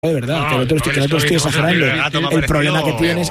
de verdad, que no te lo estoy exagerando. El problema que tienes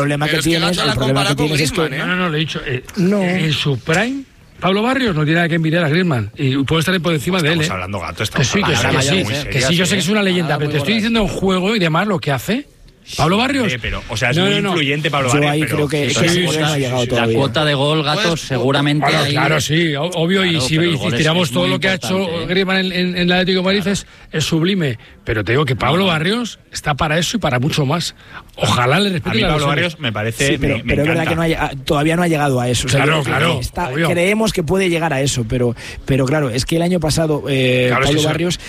es que... No, le he dicho, en su prime, Pablo Barrios no tiene nada que envidiar a Griezmann y puede estar por encima de él. Estamos hablando, Gato, que sí, yo sé que es una leyenda, pero te estoy diciendo en juego y demás lo que hace Pablo Barrios. Pero, o sea, es muy influyente Pablo Barrios. Yo ahí creo que no ha llegado todavía. La cuota de gol, Gato, seguramente ahí... Claro, sí, obvio, y si tiramos todo lo que ha hecho Griezmann en el Atlético de Madrid es sublime, pero te digo que Pablo Barrios está para eso y para mucho más. Ojalá le respete. A mí Pablo Barrios me parece... pero es verdad que todavía no ha llegado a eso. Claro. Creemos que puede llegar a eso, pero claro, es que el año pasado Pablo Barrios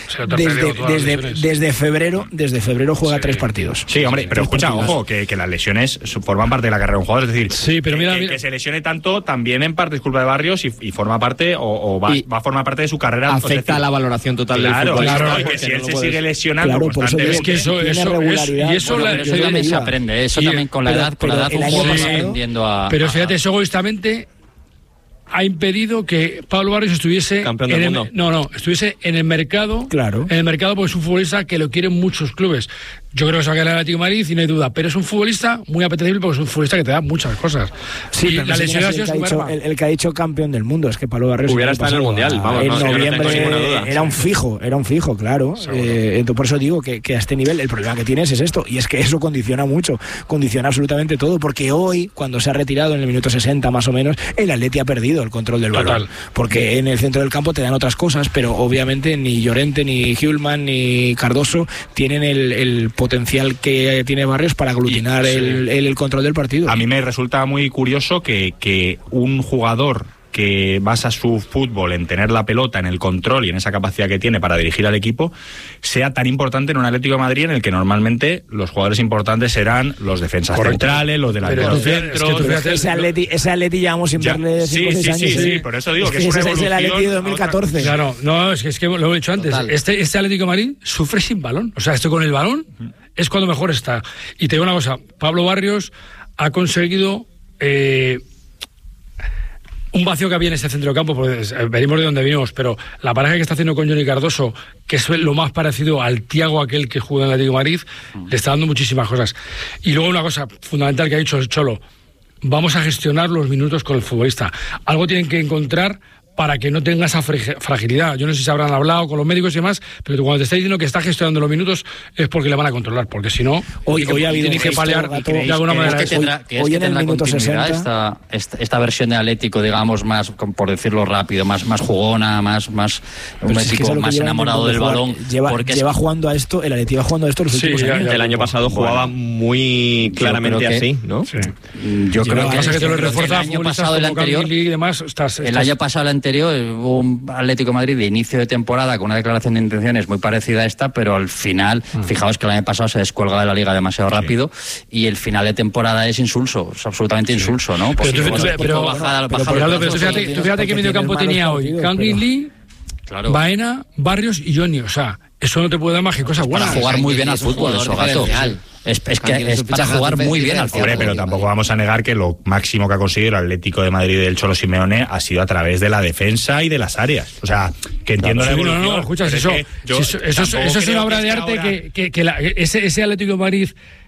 desde febrero juega 3 partidos. Sí, hombre, pero escucha, ojo, que las lesiones forman parte de la carrera de un jugador, es decir, sí, pero mira, que se lesione tanto también en parte es culpa de Barrios y forma parte va a formar parte de su carrera. Afecta a la valoración total del fútbol. Claro, y que si él se sigue lesionando constantemente. Es que eso también se aprende, eso también con la edad, un juego va aprendiendo a... Pero fíjate, eso egoístamente ha impedido que Pablo Barrios estuviese estuviese en el mercado. Claro. En el mercado, porque es un futbolista que lo quieren muchos clubes. Yo creo que se va a quedar en el Atlético de Madrid y no hay duda, pero es un futbolista muy apetecible porque es un futbolista que te da muchas cosas. Sí, y pero la lesión ha sido el que ha dicho campeón del mundo, es que Pablo Barrios hubiera estado en el Mundial, en noviembre era un fijo, claro. Entonces por eso digo que a este nivel el problema que tienes es esto, y es que eso condiciona mucho, condiciona absolutamente todo, porque hoy, cuando se ha retirado en el minuto 60 más o menos, el Atleti ha perdido el control del balón, porque en el centro del campo te dan otras cosas, pero obviamente ni Llorente, ni Hjulmand, ni Cardoso tienen el potencial que tiene Barrios para aglutinar el control del partido. A mí me resulta muy curioso que un jugador que basa su fútbol en tener la pelota, en el control y en esa capacidad que tiene para dirigir al equipo, sea tan importante en un Atlético de Madrid en el que normalmente los jugadores importantes serán los defensas centrales, los delanteros centros. Ese Atleti llevamos sin verle 5 o 6 años. Sí, por eso digo que es una evolución. Es el Atleti de 2014. Claro, no, es que lo he dicho antes. Este Atlético de Madrid sufre sin balón. O sea, esto con el balón es cuando mejor está. Y te digo una cosa, Pablo Barrios ha conseguido... un vacío que había en este centro de campo, porque venimos de donde venimos, pero la pareja que está haciendo con Johnny Cardoso, que es lo más parecido al Thiago aquel que juega en el Atlético de Madrid, le está dando muchísimas cosas. Y luego una cosa fundamental que ha dicho el Cholo, vamos a gestionar los minutos con el futbolista. Algo tienen que encontrar para que no tenga esa fragilidad. Yo no sé si se habrán hablado con los médicos y demás, pero cuando te está diciendo que está gestionando los minutos es porque le van a controlar, porque si no, hoy ha habido que paliar de alguna manera. Hoy en el minuto 60 esta versión de Atlético, digamos, más, por decirlo rápido, más jugona, más un equipo más enamorado del balón. Lleva jugando a esto, el Atlético va jugando a esto los últimos años. El año pasado jugaba muy claramente así, ¿no? Sí. Yo creo que te lo refuerza el año pasado, el anterior, y demás, el año pasado, el anterior, hubo un Atlético de Madrid de inicio de temporada con una declaración de intenciones muy parecida a esta, pero al final, fijaos que el año pasado se descuelga de la liga demasiado rápido y el final de temporada es insulso, es absolutamente insulso, ¿no? Pero fíjate que medio campo tenía hoy Kangin Lee, Baena, Barrios y Johnny, o sea, eso no te puede dar más que cosas buenas. Para jugar muy bien al fútbol, eso, Gato. Es para jugar muy bien al fútbol. Pero tampoco vamos a negar que lo máximo que ha conseguido el Atlético de Madrid del Cholo Simeone ha sido a través de la defensa y de las áreas. O sea, que entiendo la evolución. No, escuchas, eso es una obra de arte que ese Atlético de Madrid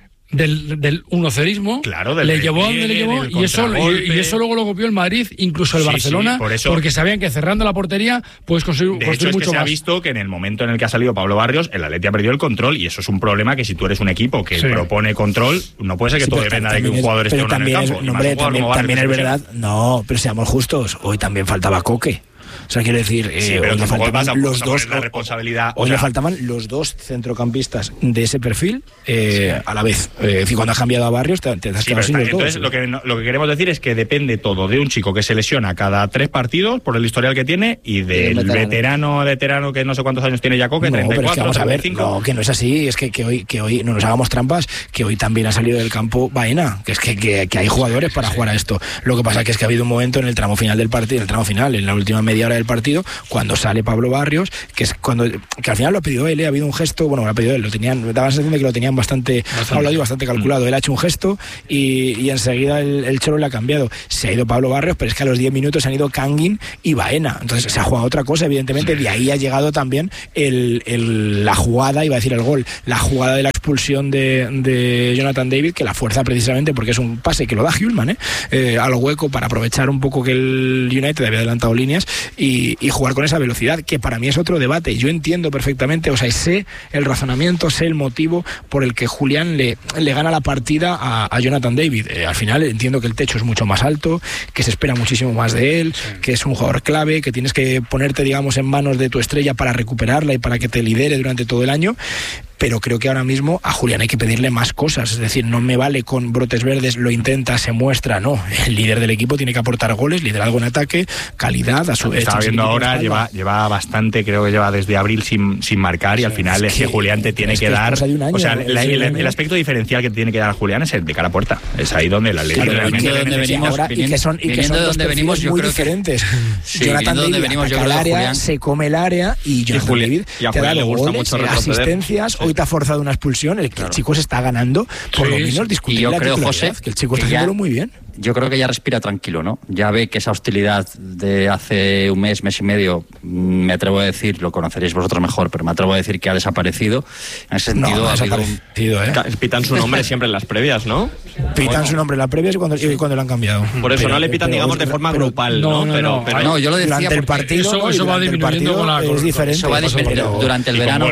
del unocerismo, le llevó a donde le llevó, y eso luego lo copió el Madrid, incluso el Barcelona, porque sabían que cerrando la portería puedes construir mucho más. Se ha visto que en el momento en el que ha salido Pablo Barrios, el Atleti ha perdido el control, y eso es un problema que si tú eres un equipo que propone control, no puede ser que todo dependa de que un jugador esté en el campo. También es verdad, no, pero seamos justos, hoy también faltaba Coque. O sea, quiero decir, pero hoy le faltaban los dos, la responsabilidad. Hoy le faltaban los dos centrocampistas de ese perfil a la vez. Es decir, cuando has cambiado a Barrios, te has quedado sin todo. Entonces, lo que queremos decir es que depende todo de un chico que se lesiona cada 3 partidos por el historial que tiene y del veterano que no sé cuántos años tiene ya Coque, 34, pero es que vamos a ver, 35. que no es así, es que hoy no nos hagamos trampas, que hoy también ha salido del campo Baena, que es que hay jugadores para jugar a esto. Lo que pasa es que ha habido un momento en el tramo final del partido, en la última media hora hora del partido, cuando sale Pablo Barrios, que al final lo ha pedido él, ha habido un gesto, bueno, lo ha pedido él, daba la sensación de que lo tenían bastante calculado. Él ha hecho un gesto y enseguida el Cholo le ha cambiado. Se ha ido Pablo Barrios, pero es que a los 10 minutos han ido Kangin y Baena. Entonces se ha jugado otra cosa, evidentemente. De ahí ha llegado también la jugada, iba a decir el gol, la jugada de la expulsión de Jonathan David, que la fuerza precisamente porque es un pase que lo da Hjulman al hueco para aprovechar un poco que el United había adelantado líneas y jugar con esa velocidad, que para mí es otro debate. Yo entiendo perfectamente, o sea, sé el razonamiento, sé el motivo por el que Julián le gana la partida a Jonathan David. Al final entiendo que el techo es mucho más alto, que se espera muchísimo más de él, que es un jugador clave, que tienes que ponerte, digamos, en manos de tu estrella para recuperarla y para que te lidere durante todo el año. Pero creo que ahora mismo a Julián hay que pedirle más cosas, es decir, no me vale con brotes verdes, lo intenta, se muestra, no, el líder del equipo tiene que aportar goles, liderazgo en ataque, calidad a su vez. Estaba viendo ahora, lleva bastante, creo que lleva desde abril sin marcar y al final es que Julián te tiene que dar, o sea, el aspecto diferencial que tiene que dar a Julián es el de cara a puerta, es ahí donde el Atlético viniendo de donde venimos, yo muy creo diferentes. Sí, Jonathan David ataca el área, se come el área y Jonathan David te da los goles, asistencias. Hoy te ha forzado una expulsión, el chico se está ganando, por lo menos discutir la titularidad, que el chico está haciéndolo muy bien. Yo creo que ya respira tranquilo, ¿no? Ya ve que esa hostilidad de hace un mes y medio, me atrevo a decir, lo conoceréis vosotros mejor, pero me atrevo a decir que ha desaparecido. En ese sentido, ha desaparecido, pitan su nombre siempre en las previas, ¿no? Pitan su nombre en las previas y cuando lo han cambiado. Por eso no le pitan, digamos, de forma grupal, ¿no? No, yo lo decía durante el partido. Eso va disminuyendo con la... Es diferente. Eso va disminuyendo durante el verano.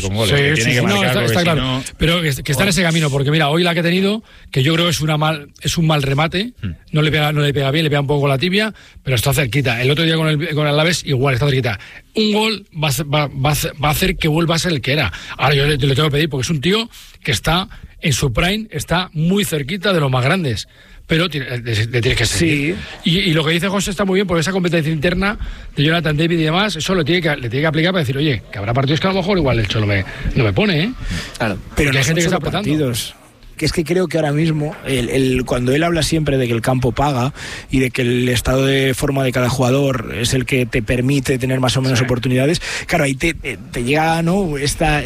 Está claro. Pero que está en ese camino, porque mira, hoy la que ha tenido, que yo creo que es un mal remate, no le pega bien, le pega un poco con la tibia, pero está cerquita. El otro día con el Alavés igual está cerquita. Un gol va a hacer que vuelva a ser el que era. Ahora yo le tengo que pedir, porque es un tío que está en su prime, está muy cerquita de los más grandes. Pero le tienes que seguir. Sí. Y lo que dice José está muy bien, porque esa competencia interna de Jonathan David y demás, eso le tiene que aplicar para decir, oye, que habrá partidos que a lo mejor igual el Cholo no me pone, Claro, pero no hay gente que está apretando. Partidos. Que es que creo que ahora mismo, cuando él habla siempre de que el campo paga y de que el estado de forma de cada jugador es el que te permite tener más o menos oportunidades, claro, ahí te llega, ¿no?,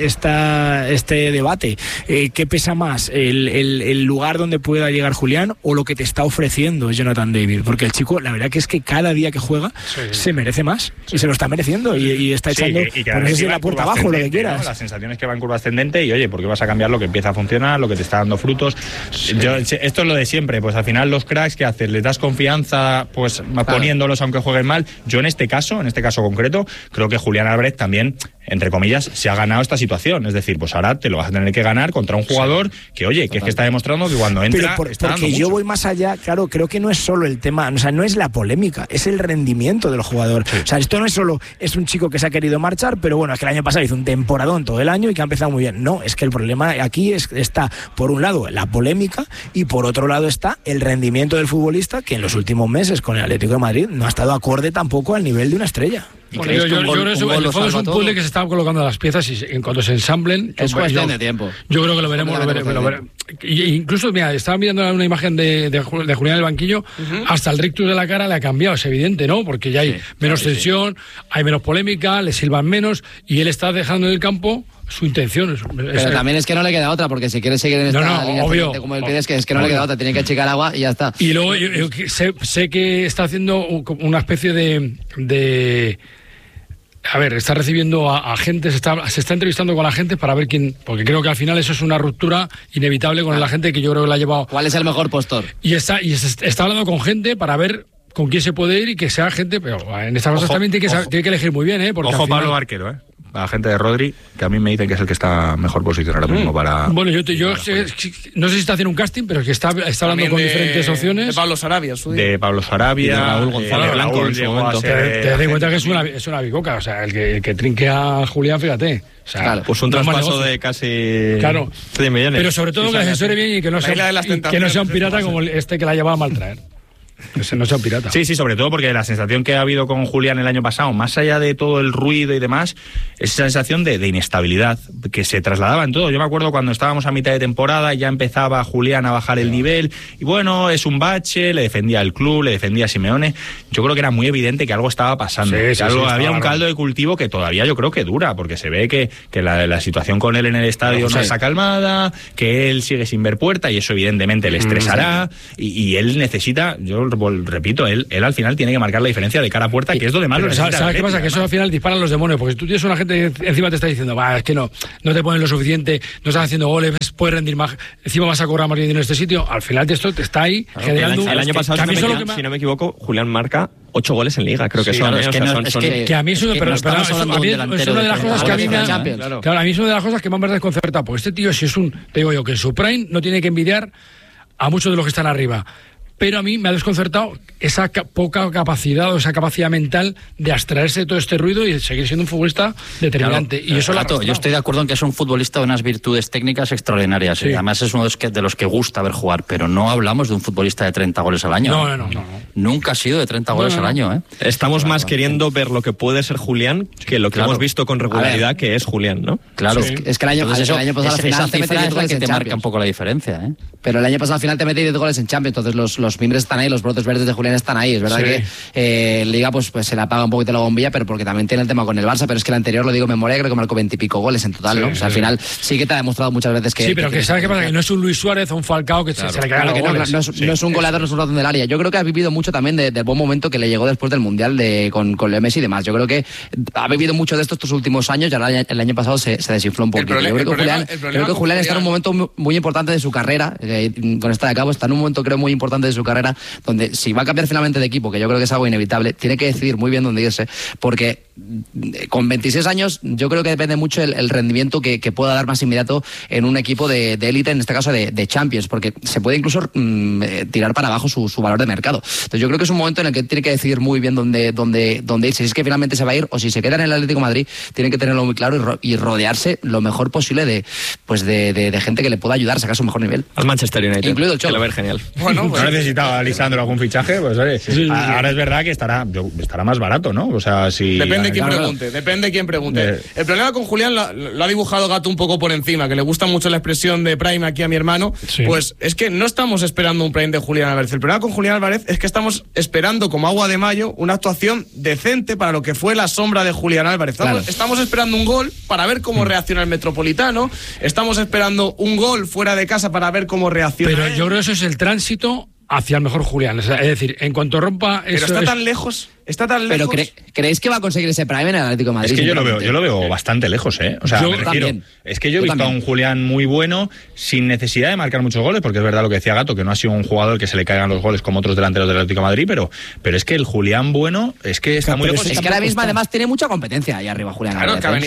este debate. ¿Qué pesa más? ¿El lugar donde pueda llegar Julián o lo que te está ofreciendo Jonathan David? Porque el chico, la verdad que es que cada día que juega se merece más y se lo está mereciendo y está echando por la puerta abajo, lo que quieras. ¿no? La sensación es que va en curva ascendente y oye, ¿por qué vas a cambiar lo que empieza a funcionar, lo que te está dando frutos? Esto es lo de siempre, pues al final los cracks, ¿qué haces? ¿Les das confianza pues poniéndolos aunque jueguen mal? Yo en este caso concreto, creo que Julián Álvarez también, entre comillas, se ha ganado esta situación. Es decir, pues ahora te lo vas a tener que ganar contra un jugador que, oye, que es que está demostrando que cuando entra... Pero porque yo voy más allá, claro, creo que no es solo el tema, o sea, no es la polémica, es el rendimiento del jugador. O sea, esto no es solo, es un chico que se ha querido marchar, pero bueno, es que el año pasado hizo un temporadón todo el año y que ha empezado muy bien. No, es que el problema aquí está, por un lado, la polémica y por otro lado está el rendimiento del futbolista, que en los últimos meses con el Atlético de Madrid no ha estado acorde tampoco al nivel de una estrella. Bueno, yo creo que en el fondo es un puzzle que se están colocando las piezas y en cuanto se ensamblen... Es cuestión de tiempo. Yo creo que lo veremos. Incluso, mira, estaba mirando una imagen de Julián en el banquillo, hasta el rictus de la cara le ha cambiado, es evidente, ¿no? Porque ya hay menos tensión, hay menos polémica, le silban menos y él está dejando en el campo su intención. Pero también es que no le queda otra, porque si quiere seguir en esta línea como él pide, es que no le queda otra, tiene que achicar agua y ya está. Y luego yo sé que está haciendo una especie de a ver, está recibiendo a gente, se está entrevistando con la gente para ver quién, porque creo que al final eso es una ruptura inevitable con la gente que yo creo que la ha llevado. ¿Cuál es el mejor postor? Y está hablando con gente para ver con quién se puede ir y que sea gente, pero en estas cosas también tiene que elegir muy bien, porque ojo, Pablo Barquero, a la gente de Rodri, que a mí me dicen que es el que está mejor posicionado ahora mismo para... Bueno, yo no sé si está haciendo un casting, pero es que está hablando con diferentes opciones. De Pablo Sarabia, de Raúl González Blanco en su momento. Te das cuenta que es una bicoca, o sea, el que trinque a Julián, fíjate. O sea, claro, pues un traspaso de casi 100 millones. Pero sobre todo que le asesore bien y que no sea un pirata como este que la llevaba a maltraer. No sea un pirata. Sí, sobre todo porque la sensación que ha habido con Julián el año pasado, más allá de todo el ruido y demás, es esa sensación de inestabilidad que se trasladaba en todo. Yo me acuerdo cuando estábamos a mitad de temporada y ya empezaba Julián a bajar el nivel y bueno, es un bache, le defendía el club, le defendía a Simeone. Yo creo que era muy evidente que algo estaba pasando, había un caldo de cultivo que todavía yo creo que dura, porque se ve que la situación con él en el estadio no está calmada, que él sigue sin ver puerta y eso evidentemente le estresará y él necesita, yo repito, él al final tiene que marcar la diferencia de cara a puerta, que es lo de malo. ¿Sabes qué pasa? Que eso al final disparan los demonios, porque si tú tienes una gente que encima te está diciendo, es que no te ponen lo suficiente, no estás haciendo goles, puedes rendir más, encima vas a cobrar más dinero en este sitio, al final esto te está ahí generando... El año pasado, si no me equivoco, Julián marca 8 goles en Liga, creo que son. Que a mí es una de las cosas que a mí es una de las cosas que más me ha desconcertado, porque este tío, si es te digo yo, que en su prime no tiene que envidiar a muchos de los que están arriba. Pero a mí me ha desconcertado esa poca capacidad o esa capacidad mental de abstraerse de todo este ruido y seguir siendo un futbolista determinante. Claro, y eso yo estoy de acuerdo en que es un futbolista de unas virtudes técnicas extraordinarias. Sí. Además es uno de los que gusta ver jugar, pero no hablamos de un futbolista de 30 goles al año. No. Nunca ha sido de 30 goles al año. ¿eh? Estamos más queriendo ver lo que puede ser Julián que lo que hemos visto con regularidad, que es Julián, ¿no? Claro. Sí. Es que el año pasado al final te mete 10 goles en Champions. Marca un poco la diferencia. ¿eh? Pero el año pasado al final te mete 10 goles en Champions, entonces los mimbres están ahí, los brotes verdes de Julián están ahí. Es verdad que Liga pues se le apaga un poquito la bombilla, pero porque también tiene el tema con el Barça, pero es que el anterior, lo digo en memoria, creo que marcó 20 y pico goles en total, ¿no? O sea, al final sí que te ha demostrado muchas veces que... Sí, pero que ¿sabes qué pasa? Que no es un Luis Suárez o un Falcao que se le cagan los goles. No es un goleador, no es un ratón del área. Yo creo que ha vivido mucho también del buen momento que le llegó después del Mundial con Leo Messi y demás. Yo creo que ha vivido mucho de estos últimos años y ahora el año pasado se desinfló un poquito. Yo creo que Julián está en un momento muy importante de su carrera, con esta de cabo, está en un momento creo muy importante de su carrera, donde si va a cambiar finalmente de equipo, que yo creo que es algo inevitable, tiene que decidir muy bien dónde irse, porque con 26 años yo creo que depende mucho el rendimiento que pueda dar más inmediato en un equipo de élite, en este caso de Champions, porque se puede incluso tirar para abajo su valor de mercado. Entonces yo creo que es un momento en el que tiene que decidir muy bien dónde irse, si es que finalmente se va a ir o si se queda en el Atlético de Madrid, tiene que tenerlo muy claro y rodearse lo mejor posible de gente que le pueda ayudar a sacar su mejor nivel. Al Manchester United. Incluido el Cholo. Que lo ver genial. Bueno, pues no necesitaba Lisandro algún fichaje, pues oye, ahora es verdad que estará más barato, ¿no? O sea, si... Depende de quién pregunte. El problema con Julián lo ha dibujado Gato un poco por encima, que le gusta mucho la expresión de Prime aquí a mi hermano, pues es que no estamos esperando un Prime de Julián Álvarez. El problema con Julián Álvarez es que estamos esperando como agua de mayo una actuación decente para lo que fue la sombra de Julián Álvarez. Estamos esperando un gol para ver cómo reacciona el Metropolitano, estamos esperando un gol fuera de casa para ver cómo reacciona. Pero yo creo que eso es el tránsito hacia el mejor Julián. Es decir, en cuanto rompa... Pero está tan lejos. Pero ¿creéis que va a conseguir ese Prime en el Atlético de Madrid? Es que yo lo veo bastante lejos, ¿eh? O sea, me refiero, es que yo he visto a un Julián muy bueno sin necesidad de marcar muchos goles, porque es verdad lo que decía Gato, que no ha sido un jugador que se le caigan los goles como otros delanteros del Atlético de Madrid, pero es que el Julián bueno es que está muy lejos. Es que ahora mismo además tiene mucha competencia ahí arriba Julián. Claro, que ha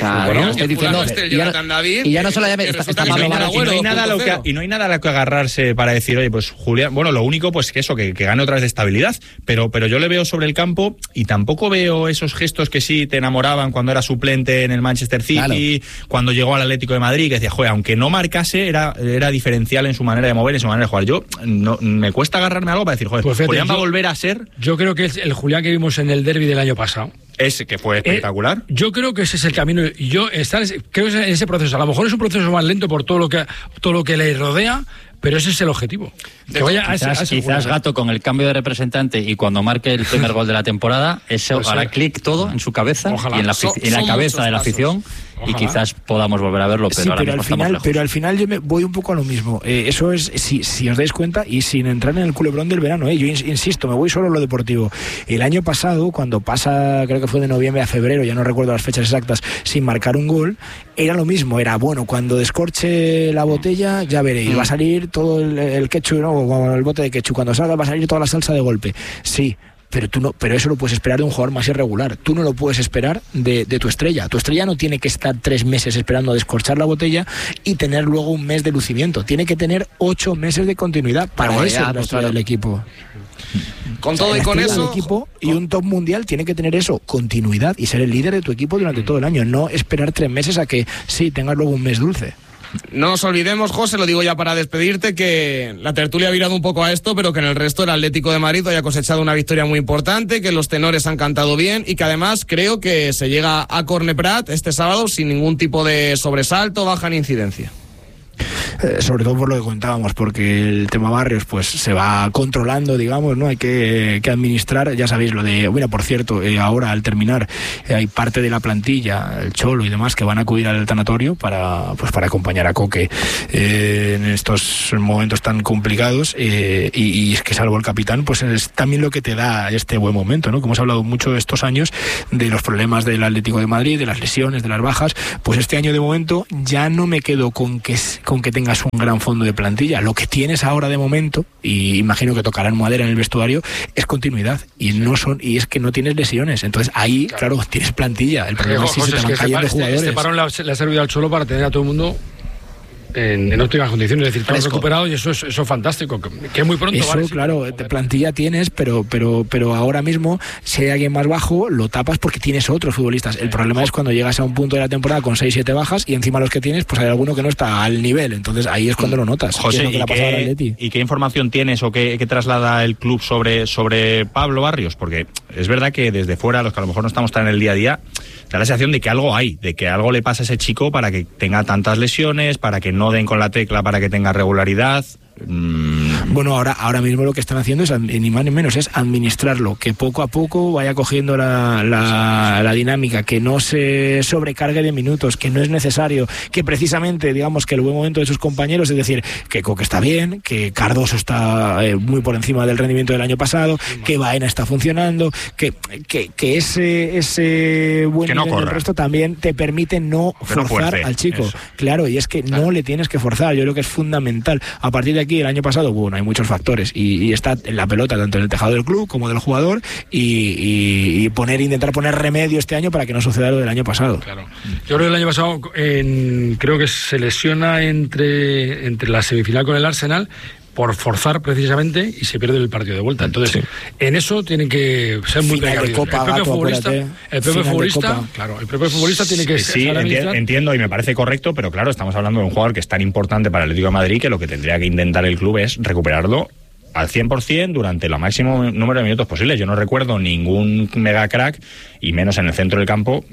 venido. Y ya no solo está Pablo Baragüero. Y no hay nada a lo que agarrarse para decir, oye, pues Julián, bueno, lo único pues que eso, que gane otra vez de estabilidad, pero yo le veo sobre el campo y tampoco veo esos gestos que sí te enamoraban cuando era suplente en el Manchester City, cuando llegó al Atlético de Madrid, que decía, joder, aunque no marcase, era diferencial en su manera de mover, en su manera de jugar. Yo me cuesta agarrarme a algo para decir, joder, pues fíjate, Julián va a volver a ser... Yo creo que es el Julián que vimos en el derbi del año pasado. Ese que fue espectacular. Yo creo que ese es el camino y yo creo que en ese proceso. A lo mejor es un proceso más lento por todo lo que le rodea, pero ese es el objetivo. Quizás Gato, con el cambio de representante y cuando marque el primer gol de la temporada, eso hará clic todo en su si y en la cabeza de la afición. Ojalá. Y quizás podamos volver a verlo, pero al final yo me voy un poco a lo mismo. Eso es, si os dais cuenta, y sin entrar en el culebrón del verano, yo insisto, me voy solo a lo deportivo. El año pasado, cuando pasa, creo que fue de noviembre a febrero, ya no recuerdo las fechas exactas, sin marcar un gol, era lo mismo, era bueno, cuando descorche la botella, ya veréis, va a salir todo el ketchup, ¿no? O el bote de ketchup, cuando salga va a salir toda la salsa de golpe. Sí. Pero eso lo puedes esperar de un jugador más irregular. Tú no lo puedes esperar de tu estrella. Tu estrella no tiene que estar 3 meses esperando a descorchar la botella y tener luego un mes de lucimiento. Tiene que tener 8 meses de continuidad. Para eso es nuestro del equipo. Con todo y con eso, equipo y un top mundial tiene que tener eso, continuidad y ser el líder de tu equipo durante todo el año. No esperar 3 meses a que sí tengas luego un mes dulce. No nos olvidemos, José, lo digo ya para despedirte, que la tertulia ha virado un poco a esto, pero que en el resto el Atlético de Madrid haya cosechado una victoria muy importante, que los tenores han cantado bien y que además creo que se llega a Corne Prat este sábado sin ningún tipo de sobresalto, baja ni incidencia. Sobre todo por lo que contábamos, porque el tema Barrios pues se va controlando, digamos, ¿no? Hay que administrar, ya sabéis lo de, mira, por cierto, ahora al terminar hay parte de la plantilla, el Cholo y demás, que van a acudir al tanatorio para acompañar a Coque en estos momentos tan complicados, y es que salvo el capitán, pues es también lo que te da este buen momento, ¿no? Como hemos hablado mucho estos años de los problemas del Atlético de Madrid, de las lesiones, de las bajas, pues este año de momento ya no me quedo con que tengas un gran fondo de plantilla. Lo que tienes ahora de momento, y imagino que tocarán madera en el vestuario, es continuidad, y es que no tienes lesiones. Entonces ahí, claro, tienes plantilla. El problema es si se te van cayendo jugadores. Este parón le ha servido al Cholo para tener a todo el mundo en óptimas condiciones, es decir, todo recuperado, y eso es fantástico, que muy pronto. Eso, vale, claro, sí, plantilla tienes, pero ahora mismo, si hay alguien más bajo, lo tapas porque tienes otros futbolistas. El problema es cuando llegas a un punto de la temporada con 6-7 bajas y encima los que tienes, pues hay alguno que no está al nivel, entonces ahí es cuando lo notas. José, ¿y qué información tienes o qué traslada el club sobre Pablo Barrios? Porque es verdad que desde fuera, los que a lo mejor no estamos tan en el día a día, da la sensación de que algo hay, de que algo le pasa a ese chico para que tenga tantas lesiones, para que no den con la tecla, para que tenga regularidad. Bueno, ahora mismo lo que están haciendo es, ni más ni menos, es administrarlo, que poco a poco vaya cogiendo la dinámica, que no se sobrecargue de minutos, que no es necesario, que precisamente, digamos, que el buen momento de sus compañeros, es decir, que Coque está bien, que Cardoso está muy por encima del rendimiento del año pasado, que Baena está funcionando, que ese buen que nivel del resto también te permite no forzar al chico. Eso. Claro, y es que no le tienes que forzar, yo creo que es fundamental. A partir de aquí, el año pasado, bueno, hay muchos factores y está en la pelota, tanto en el tejado del club como del jugador, y intentar poner remedio este año para que no suceda lo del año pasado. Claro. Yo creo que el año pasado creo que se lesiona entre la semifinal con el Arsenal por forzar precisamente y se pierde el partido de vuelta. Entonces, en eso tienen que ser muy precavidos. El propio futbolista tiene que sí, entiendo y me parece correcto, pero claro, estamos hablando de un jugador que es tan importante para el Atlético de Madrid que lo que tendría que intentar el club es recuperarlo al 100% durante el máximo número de minutos posibles. Yo no recuerdo ningún mega crack, y menos en el centro del campo,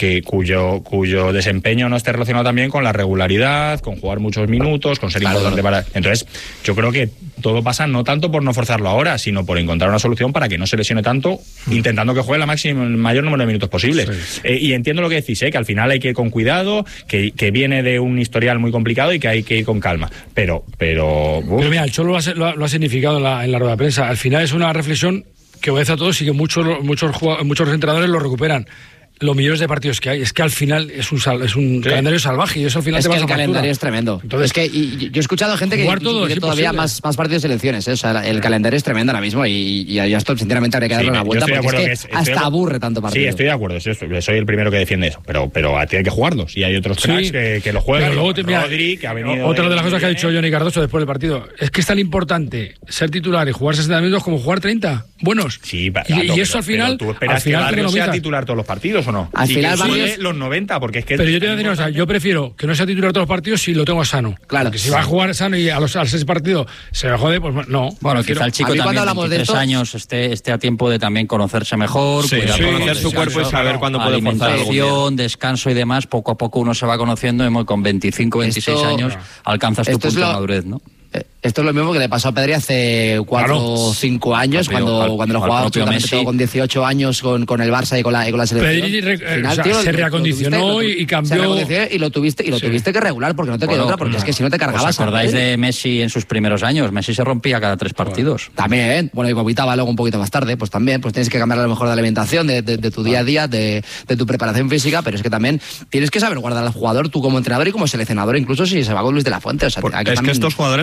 cuyo desempeño no esté relacionado también con la regularidad, con jugar muchos minutos, con ser importante para... Entonces, yo creo que todo pasa no tanto por no forzarlo ahora, sino por encontrar una solución para que no se lesione tanto, intentando que juegue el mayor número de minutos posibles. Sí. Y entiendo lo que decís, que al final hay que ir con cuidado, que viene de un historial muy complicado y que hay que ir con calma. Pero mira, el Cholo lo ha significado en la rueda de prensa. Al final es una reflexión que obedece a todos y que muchos entrenadores lo recuperan. Los millones de partidos que hay, es que al final es un calendario salvaje, y eso al final es te que vas a el calendario es tremendo. Entonces, es que yo he escuchado gente que quiere todavía más partidos de selecciones, o sea, el calendario es tremendo ahora mismo, y ya esto sinceramente habría que darle una vuelta, porque es que hasta aburre tanto partido. Sí, estoy de acuerdo, soy el primero que defiende eso, pero a ti hay que jugarlos, y hay otros cracks que lo juegan. Pero luego Rodri, que ha venido otra de las cosas que ha dicho Johnny Cardoso después del partido, es que es tan importante ser titular y jugar 60 minutos como jugar 30 buenos. Sí, y eso al final... ¿Tú esperas que Barrios sea titular todos los partidos o no? Al final los 90, porque es que... Pero yo te voy a decir una cosa, yo prefiero que no sea titular todos los partidos si lo tengo sano. Claro. Porque si va a jugar sano y al 6 partidos se va a joder, pues no. Bueno, quizá el chico también de 23 años esté a tiempo de también conocerse mejor, conocer su cuerpo y saber cuándo puede forzar alimentación, descanso y demás. Poco a poco uno se va conociendo y con 25, 26 años alcanzas tu punto de madurez, ¿no? Esto es lo mismo que le pasó a Pedri hace 4 o 5 años, cuando lo jugaba absolutamente todo con 18 años con el Barça y con la selección. Pedri se reacondicionó y cambió. Y lo tuviste que regular, porque no te quedó otra, porque es que si no te cargabas. ¿Os acordáis de Messi en sus primeros años? Messi se rompía cada 3 partidos. También, y vomitaba luego un poquito más tarde, pues también, pues tienes que cambiar a lo mejor de alimentación, de tu día a día, de tu preparación física, pero es que también tienes que saber guardar al jugador, tú como entrenador y como seleccionador, incluso si se va con Luis de la Fuente. O sea, es que estos jugadores a lo largo de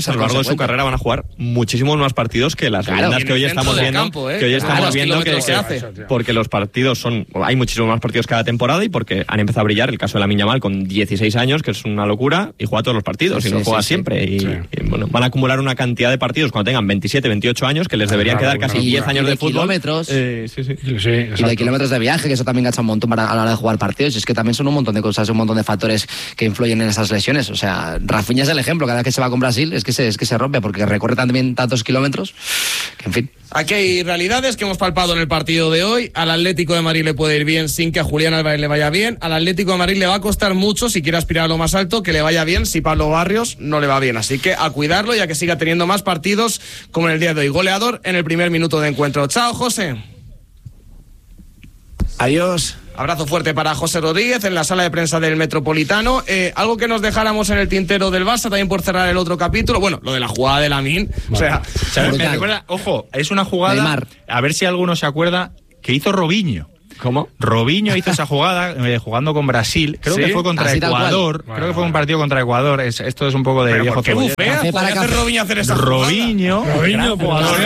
su carrera van a jugar muchísimos más partidos que las leyendas que hoy estamos viendo. Porque los partidos hay muchísimos más partidos cada temporada y porque han empezado a brillar. El caso de Lamine Yamal con 16 años, que es una locura, y juega todos los partidos y los juega siempre. Y bueno, van a acumular una cantidad de partidos cuando tengan 27, 28 años, que les deberían quedar casi 10 años de fútbol. Kilómetros. Y de kilómetros de viaje, que eso también gacha un montón a la hora de jugar partidos. Y es que también son un montón de cosas, un montón de factores que influyen en esas lesiones. O sea, Rafinha es el ejemplo. Cada vez que se va con Brasil es que se rompe porque recorre también tantos kilómetros que, en fin. Aquí hay realidades que hemos palpado en el partido de hoy. Al Atlético de Madrid le puede ir bien sin que a Julián Álvarez le vaya bien. Al Atlético de Madrid le va a costar mucho, si quiere aspirar a lo más alto, que le vaya bien si Pablo Barrios no le va bien. Así que a cuidarlo y a que siga teniendo más partidos como en el día de hoy. Goleador en el primer minuto de encuentro. Chao, José. Adiós. Abrazo fuerte para José Rodríguez en la sala de prensa del Metropolitano. Algo que nos dejáramos en el tintero del Barça, también por cerrar el otro capítulo. Bueno, lo de la jugada de Lamine. O sea, me recuerda, ojo, es una jugada, Neymar. A ver si alguno se acuerda, que hizo Robinho. ¿Cómo? Robinho hizo esa jugada jugando con Brasil. Creo que fue contra Ecuador. Creo que fue un partido contra Ecuador. Esto es un poco de viejo cebollero. ¿Podría hacer Robinho hacer esa jugada? Robinho, jugador.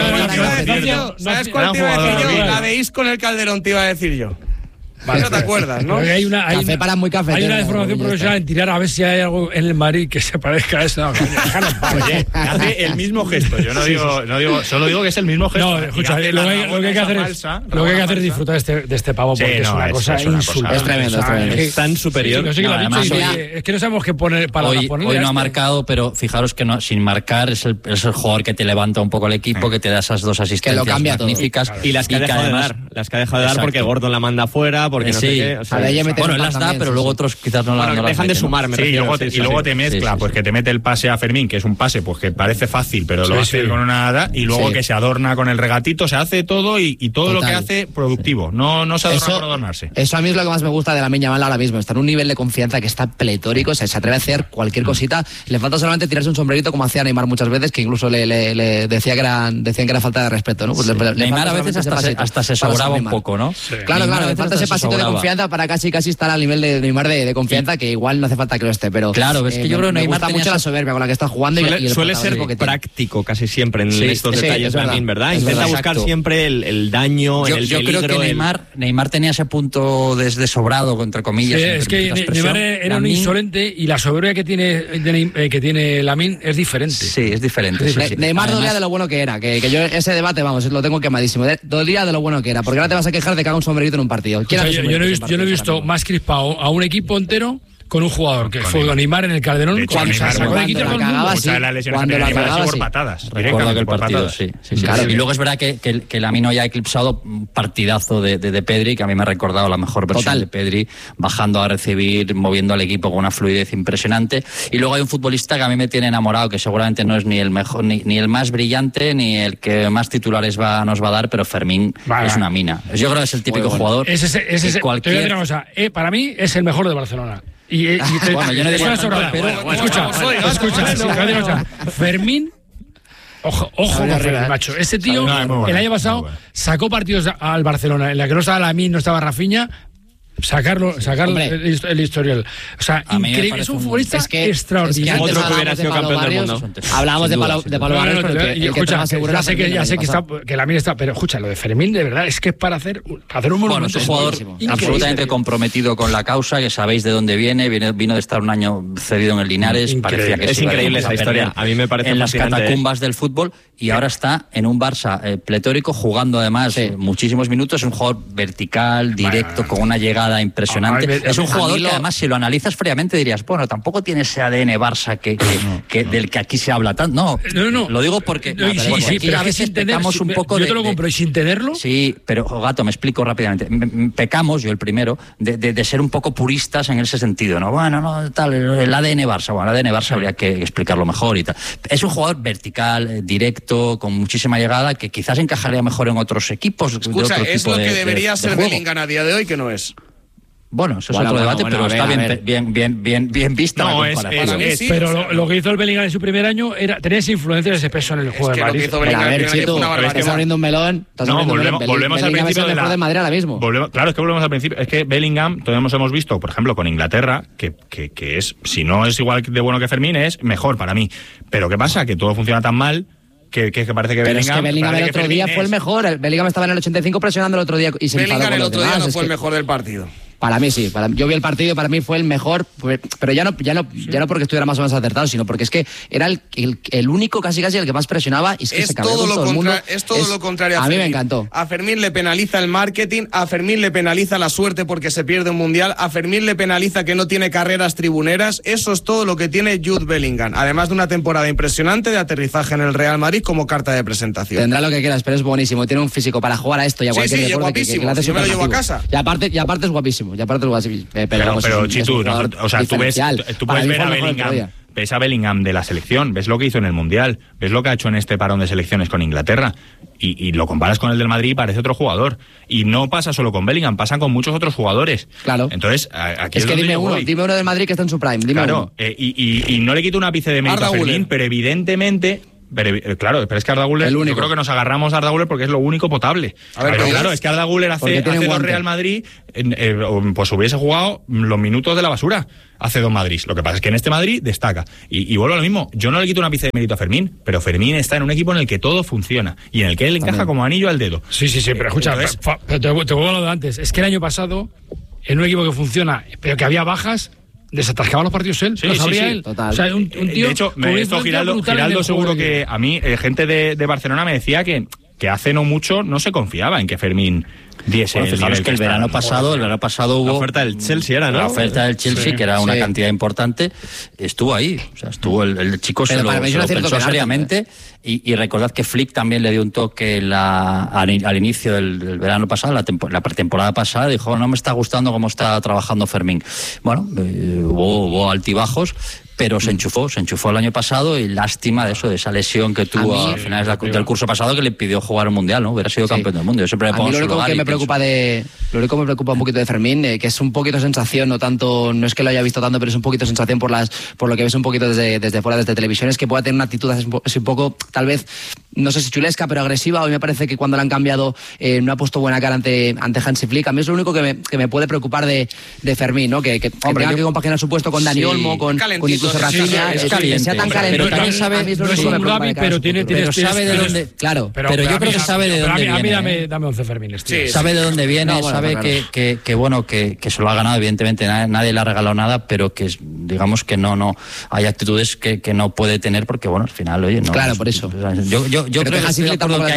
¿Sabes cuál te iba a decir yo? La de Isco con el Calderón te iba a decir yo. Vale, no te acuerdas, ¿no? Hay una deformación profesional en tirar a ver si hay algo en el Madrid que se parezca a eso. Oye, hace el mismo gesto. Yo solo digo que es el mismo gesto. No, escucha, lo que hay que hacer es disfrutar de este pavo porque es una cosa insultante. Es tremendo. Es tan superior. Es que no sabemos qué poner para ponerle. Hoy no ha marcado, pero fijaros que sin marcar es el jugador que te levanta un poco el equipo, que te da esas dos asistencias magníficas. Y las que ha dejado de dar. Las que ha dejado de dar porque Gordon la manda fuera. Porque no sé qué, o sea, bueno, las da, pero luego otros quizás no las dejan de sumar. Y luego te mezcla, pues que te mete el pase a Fermín, que es un pase pues que parece fácil, pero lo hace con una nada, y luego que se adorna con el regatito, se hace todo y todo lo que hace productivo. No se adorna por adornarse. Eso a mí es lo que más me gusta de Lamine Yamal ahora mismo. Está en un nivel de confianza que está pletórico, se atreve a hacer cualquier cosita. Le falta solamente tirarse un sombrerito como hacía Neymar muchas veces, que incluso le decían que era falta de respeto, ¿no? Pues Neymar a veces hasta se sobraba un poco, ¿no? Claro, le falta ese pasito de confianza para casi estar al nivel de Neymar de confianza, que igual no hace falta que lo esté, pero claro, es que yo creo que Neymar me gusta mucho la soberbia con la que está jugando y suele ser práctico casi siempre en estos detalles también, ¿verdad? Intenta buscar siempre el daño, el peligro. Yo creo que Neymar tenía ese punto de sobrado, entre comillas. Sí, es que Neymar era un insolente y la soberbia que tiene Lamine es diferente. Sí, es diferente. Neymar dolía de lo bueno que era, que yo ese debate, vamos, lo tengo quemadísimo. Dolía de lo bueno que era, porque ahora te vas a quejar de que haga un sombrerito en un partido. Yo no he visto más crispado a un equipo entero con un jugador que fue Neymar en el Calderón cuando se sacó de quito la lesión de Neymar por patadas. Recuerdo aquel partido, sí. Claro. Y luego es verdad que Lamine ya ha eclipsado un partidazo de Pedri, que a mí me ha recordado la mejor versión de Pedri, bajando a recibir, moviendo al equipo con una fluidez impresionante. Y luego hay un futbolista que a mí me tiene enamorado, que seguramente no es ni el mejor, ni el más brillante, ni el que más titulares nos va a dar, pero Fermín es una mina. Yo creo que es el típico jugador. Para mí es el mejor de Barcelona. Bueno, yo no diría escucha, Fermín, ojo con Fermín, macho. Ese tío, el año pasado, sacó partidos al Barcelona en la que no estaba Lamine, no estaba Rafinha. Sacarlo el historial. O sea, increíble. Es un futbolista extraordinario. Otro que hubiera sido campeón del mundo. Hablábamos de Pablo Barrios, pero ya sé que Lamine está, pero escucha, lo de Fermín, de verdad, es que es para hacer un monumento. Bueno, es un jugador absolutamente comprometido con la causa, que sabéis de dónde vino de estar un año cedido en el Linares, parecía que es increíble esa historia. A mí me parece en las catacumbas del fútbol, y ahora está en un Barça pletórico, jugando además muchísimos minutos. Es un jugador vertical, directo, con una llegada impresionante. Es un jugador que además, si lo analizas fríamente, dirías, bueno, tampoco tiene ese ADN Barça del que aquí se habla tanto. No. Lo digo porque pero a veces pecamos un poco yo te lo compro y sin tenerlo. Sí, pero Gato, me explico rápidamente. Pecamos, yo el primero, de ser un poco puristas en ese sentido, ¿no? Bueno, no, tal, el ADN Barça. Bueno, el ADN Barça habría que explicarlo mejor y tal. Es un jugador vertical, directo, con muchísima llegada, que quizás encajaría mejor en otros equipos. Escucha, es lo que debería ser Bellingham a día de hoy, que no es. Bueno, eso es otro debate, pero está bien vista la comparación. Pero lo que hizo el Bellingham en su primer año tenía esa influencia, ese peso en el juego de Madrid. A ver, Chitu, estás abriendo un melón. Volvemos al principio de Madrid ahora mismo. Claro, es que volvemos al principio. Es que Bellingham, todos hemos visto, por ejemplo, con Inglaterra, que es, si no es igual de bueno que Fermín, es mejor para mí. Pero ¿qué pasa? Que todo funciona tan mal que parece que pero Bellingham... es que Bellingham el otro día fue el mejor. El Bellingham estaba en el 85 presionando el otro día y se enfadó con los demás. Bellingham el otro día no fue el mejor del partido. Para mí sí, yo vi el partido y para mí fue el mejor, pero ya no porque estuviera más o menos acertado, sino porque es que era el único casi el que más presionaba y es que se cabreó con todo el mundo. Es todo lo contrario a Fermín. A mí me encantó. A Fermín le penaliza el marketing, a Fermín le penaliza la suerte porque se pierde un mundial, a Fermín le penaliza que no tiene carreras tribuneras. Eso es todo lo que tiene Jude Bellingham, además de una temporada impresionante de aterrizaje en el Real Madrid como carta de presentación. Tendrá lo que quieras, pero es buenísimo, tiene un físico para jugar a esto y a cualquier deporte que le hace yo me lo llevo a casa. Y aparte es guapísimo, Pero Chitu, o sea, tú puedes ver a Bellingham, ves a Bellingham de la selección, ves lo que hizo en el Mundial, ves lo que ha hecho en este parón de selecciones con Inglaterra y lo comparas con el del Madrid y parece otro jugador. Y no pasa solo con Bellingham, pasa con muchos otros jugadores. Claro. Entonces, aquí es que dime uno del Madrid que está en su prime. Claro, y no le quito un ápice de mérito a Fermín, pero evidentemente... Pero es que Arda Güler, yo creo que nos agarramos a Arda Güler porque es lo único potable. Claro, es que Arda Güler hace dos Real Madrid, pues hubiese jugado los minutos de la basura hace dos Madrid. Lo que pasa es que en este Madrid destaca. Y vuelvo a lo mismo, yo no le quito un ápice de mérito a Fermín, pero Fermín está en un equipo en el que todo funciona y en el que él encaja como anillo al dedo. Sí, pero escucha, te vuelvo a lo de antes. Es que el año pasado, en un equipo que funciona, pero que había bajas, desatascaba los partidos él, lo sabría él. Total. O sea, un tío. De hecho, Giraldo seguro que a mí, gente de Barcelona me decía que hace no mucho no se confiaba en que Fermín diese el nivel que el verano pasado hubo la oferta del Chelsea, era, ¿no? La oferta del Chelsea, que era una cantidad importante, estuvo ahí. O sea, estuvo el chico, se lo pensó seriamente. Y recordad que Flick también le dio un toque al inicio del verano pasado, la pretemporada pasada, dijo, no me está gustando cómo está trabajando Fermín. Bueno, hubo altibajos, pero se enchufó el año pasado y lástima de esa lesión que tuvo a finales del curso pasado que le impidió jugar un mundial, ¿no? Hubiera sido campeón del mundo. Yo siempre me pongo lo único que me preocupa un poquito de Fermín, que es un poquito sensación, no es que lo haya visto tanto, pero es un poquito sensación por lo que ves un poquito desde fuera, desde televisión, es que pueda tener una actitud así un poco, tal vez, no sé si chulesca, pero agresiva. Hoy me parece que cuando la han cambiado no ha puesto buena cara ante Hansi Flick. A mí es lo único que me puede preocupar de Fermín, ¿no? Que tenga que compaginar su puesto con Dani Olmo, con incluso Rafinha, que sea tan calentito. Pero también sabe, pero sabe de dónde. Claro, pero yo creo que sabe de dónde viene. A mí dame 11 Fermín. Sabe de dónde viene, sabe que se lo ha ganado, evidentemente nadie le ha regalado nada, pero que digamos que no hay actitudes que no puede tener porque, bueno, al final, oye, no. Claro, por eso. Yo creo que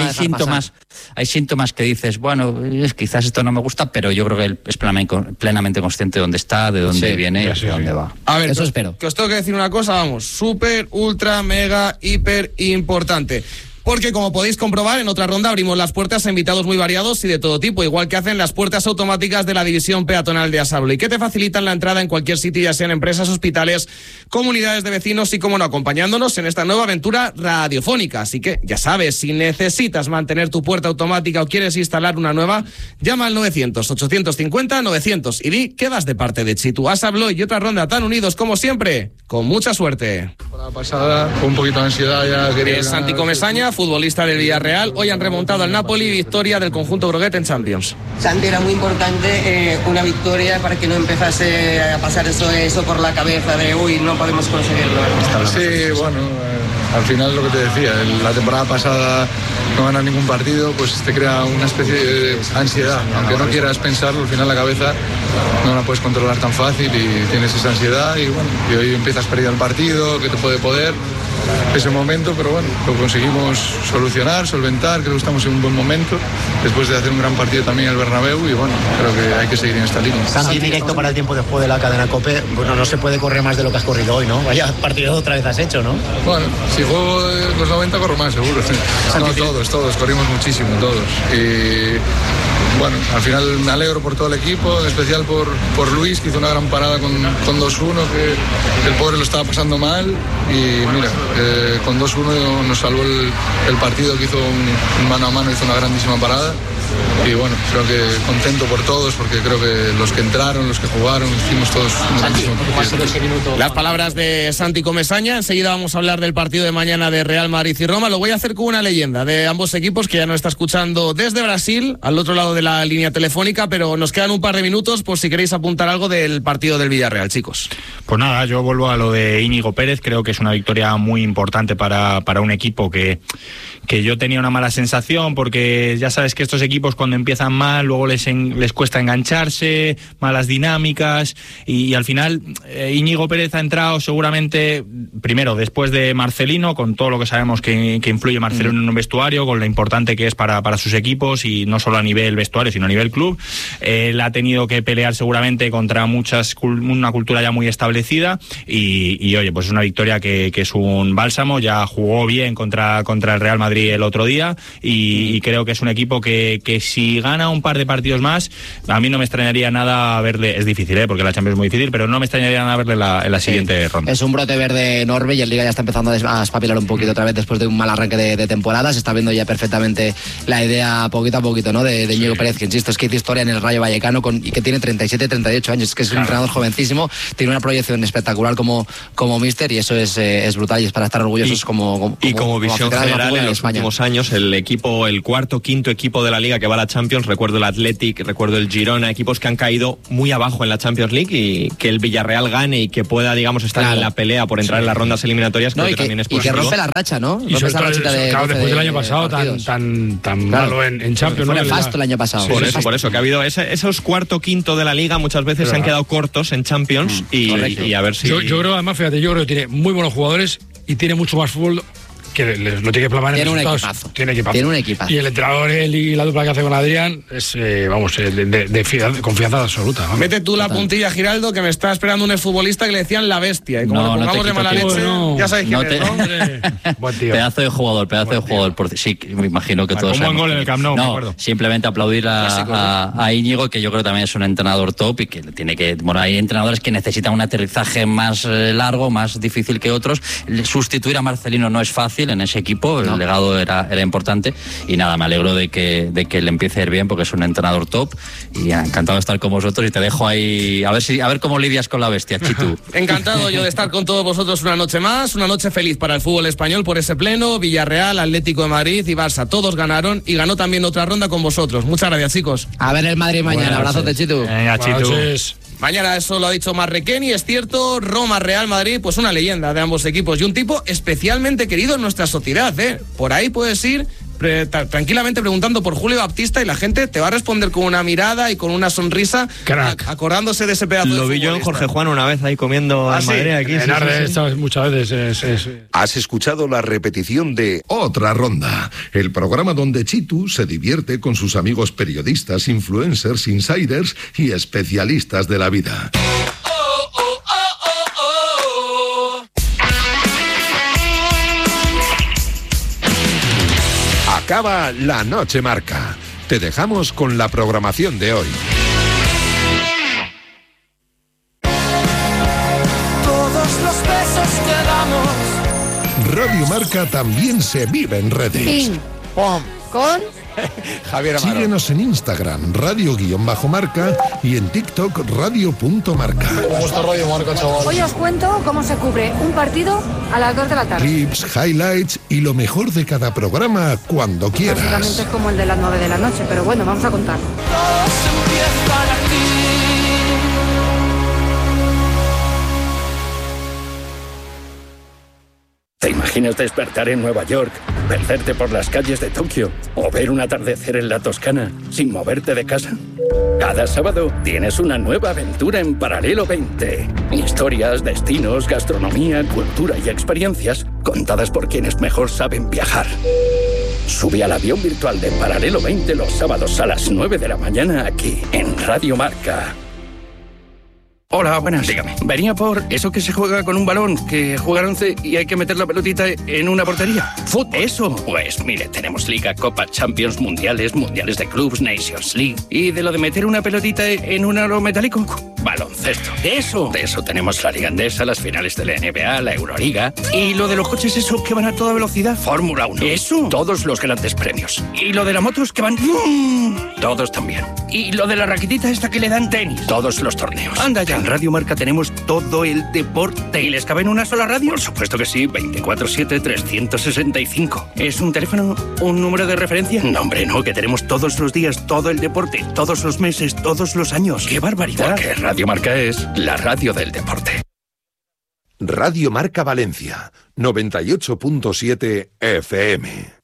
hay síntomas que dices, bueno, quizás esto no me gusta, pero yo creo que él es plenamente consciente de dónde está, de dónde viene y hacia dónde va. A ver, eso espero. Que os tengo que decir una cosa, vamos, súper, ultra, mega, hiper importante. Porque, como podéis comprobar, en otra ronda abrimos las puertas a invitados muy variados y de todo tipo, igual que hacen las puertas automáticas de la división peatonal de Asablo y que te facilitan la entrada en cualquier sitio, ya sean empresas, hospitales, comunidades de vecinos y, como no, acompañándonos en esta nueva aventura radiofónica. Así que, ya sabes, si necesitas mantener tu puerta automática o quieres instalar una nueva, llama al 900-850-900 y di que vas de parte de Chitu. Asablo y otra ronda tan unidos como siempre, con mucha suerte. La pasada, con un poquito de ansiedad ya quería... Santi Comesaña, futbolista del Villarreal, hoy han remontado al Napoli, victoria del conjunto groguet en Champions. Santi, era muy importante una victoria para que no empezase a pasar eso por la cabeza de uy, no podemos conseguirlo. Sí, bueno, al final lo que te decía, la temporada pasada no ganar ningún partido, pues te crea una especie de ansiedad, aunque no quieras pensarlo, al final la cabeza no la puedes controlar tan fácil y tienes esa ansiedad y bueno, y hoy empiezas perdiendo el partido, que te puede poder ese momento, pero bueno, lo conseguimos solucionar, solventar, creo que estamos en un buen momento, después de hacer un gran partido también en el Bernabéu y bueno, creo que hay que seguir en esta línea. Santi, directo para el tiempo de juego de la cadena COPE, bueno, no se puede correr más de lo que has corrido hoy, ¿no? Vaya partido otra vez has hecho, ¿no? Bueno, si juego los 90 corro más, seguro. No, todos, corrimos muchísimo, todos. Y bueno, al final me alegro por todo el equipo, en especial por Luis, que hizo una gran parada con 2-1, que el pobre lo estaba pasando mal y mira, con 2-1 nos salvó el partido, que hizo un mano a mano, hizo una grandísima parada y bueno, creo que contento por todos, porque creo que los que entraron, los que jugaron, hicimos todos un grandísimo partido. Las palabras de Santi Comesaña. Enseguida vamos a hablar del partido de mañana de Real Madrid y Roma. Lo voy a hacer con una leyenda de ambos equipos que ya nos está escuchando desde Brasil, al otro lado de la línea telefónica, pero nos quedan un par de minutos por si queréis apuntar algo del partido del Villarreal, chicos. Pues nada, yo vuelvo a lo de Íñigo Pérez. Creo que es una victoria muy importante para un equipo que yo tenía una mala sensación, porque ya sabes que estos equipos cuando empiezan mal luego les cuesta engancharse, malas dinámicas, y al final Íñigo Pérez ha entrado seguramente primero después de Marcelino, con todo lo que sabemos que influye Marcelino en un vestuario, con lo importante que es para sus equipos, y no solo a nivel vestuario sino a nivel club. Él ha tenido que pelear seguramente contra una cultura ya muy establecida, y oye, pues es una victoria que es un bálsamo. Ya jugó bien contra el Real Madrid el otro día, y creo que es un equipo que si gana un par de partidos más, a mí no me extrañaría nada verle. Es difícil, porque la Champions es muy difícil, pero no me extrañaría nada verle en la siguiente ronda. Es un brote verde enorme, y el Liga ya está empezando a espabilar un poquito otra vez después de un mal arranque de temporada. Se está viendo ya perfectamente la idea poquito a poquito, ¿no?, de Íñigo Pérez, que insisto, es que hizo historia en el Rayo Vallecano y que tiene 37, 38 años, es que es un entrenador jovencísimo, tiene una proyección espectacular como míster, y eso es brutal, y es para estar orgullosos como visión general en los últimos años, el cuarto, quinto equipo de la Liga que va a la Champions, recuerdo el Athletic, recuerdo el Girona, equipos que han caído muy abajo en la Champions League, y que el Villarreal gane y que pueda, digamos, estar en la pelea por entrar en las rondas eliminatorias, creo que también es positivo. Y que rompe la racha, ¿no? Y sobre todo, después del año pasado tan malo en Champions. Fue nefasto el año pasado. Por eso, que ha habido esos cuarto, quinto de la Liga, muchas veces se han quedado cortos en Champions, y a ver si... Yo creo, además, fíjate, que tiene muy buenos jugadores y tiene mucho más fútbol que lo tiene que plasmar en resultados. Tiene un equipazo. Y el entrenador y la dupla que hace con Adrián es, de confianza absoluta. Vamos. Mete tú la puntilla, Giraldo, que me está esperando un exfutbolista que le decían la bestia. Y como le pongamos de mala leche, ya sabéis quién es, ¿no? Buen tío. Pedazo de jugador. Sí, me imagino que todos sabemos. Un buen gol en el Camp Nou, me acuerdo. Simplemente aplaudir a Íñigo, que yo creo que también es un entrenador top, y que tiene que... Bueno, hay entrenadores que necesitan un aterrizaje más largo, más difícil que otros. Sustituir a Marcelino no es fácil en ese equipo, el legado era importante, y nada, me alegro de que le empiece a ir bien, porque es un entrenador top, y encantado de estar con vosotros, y te dejo ahí a ver cómo lidias con la bestia, Chitu. Encantado yo de estar con todos vosotros una noche más, una noche feliz para el fútbol español por ese pleno. Villarreal, Atlético de Madrid y Barça, todos ganaron, y ganó también otra ronda con vosotros. Muchas gracias, chicos. A ver el Madrid mañana. Abrazote, Chitu. Venga, Chitu. Mañana, eso lo ha dicho Marrequeni, es cierto. Roma, Real Madrid, pues una leyenda de ambos equipos, y un tipo especialmente querido en nuestra sociedad, Por ahí puedes ir tranquilamente preguntando por Julio Baptista, y la gente te va a responder con una mirada y con una sonrisa, acordándose de ese pedazo de Lo vi yo en Jorge Juan una vez ahí comiendo en Madrid, aquí. Muchas veces. Has escuchado la repetición de Otra Ronda, el programa donde Chitu se divierte con sus amigos periodistas, influencers, insiders y especialistas de la vida. Acaba la Noche Marca. Te dejamos con la programación de hoy. Todos los besos que damos. Radio Marca también se vive en redes. Ping, pom, con Javier Amaro. Síguenos en Instagram, radio_marca, y en TikTok, radio.marca. ¿Cómo está Radio Marca, chaval? Hoy os cuento cómo se cubre un partido a las 2 de la tarde. Clips, highlights y lo mejor de cada programa cuando quieras. Básicamente es como el de las 9 de la noche, pero bueno, vamos a contar. Todos empiezan aquí. ¿Te imaginas despertar en Nueva York, perderte por las calles de Tokio o ver un atardecer en la Toscana sin moverte de casa? Cada sábado tienes una nueva aventura en Paralelo 20. Historias, destinos, gastronomía, cultura y experiencias contadas por quienes mejor saben viajar. Sube al avión virtual de Paralelo 20 los sábados a las 9 de la mañana aquí en Radio Marca. Hola, buenas. Dígame. Venía por eso que se juega con un balón, que juega 11 y hay que meter la pelotita en una portería. ¿Fútbol? Eso. Pues mire, tenemos Liga, Copa, Champions, Mundiales, Mundiales de Clubs, Nations League. ¿Y de lo de meter una pelotita en un aro metálico? Baloncesto. De eso tenemos la Liga Andesa, las finales de la NBA, la Euroliga. ¿Y lo de los coches eso que van a toda velocidad? Fórmula 1. Eso. Todos los grandes premios. ¿Y lo de las motos que van? Todos también. ¿Y lo de la raquetita esta que le dan? Tenis. Todos los torneos. Anda ya. En Radio Marca tenemos todo el deporte. ¿Y les cabe en una sola radio? Por supuesto que sí. 24/7, 365. ¿Es un teléfono? ¿Un número de referencia? No, hombre, no. Que tenemos todos los días, todo el deporte, todos los meses, todos los años. ¡Qué barbaridad! Porque Radio Marca es la radio del deporte. Radio Marca Valencia, 98.7 FM.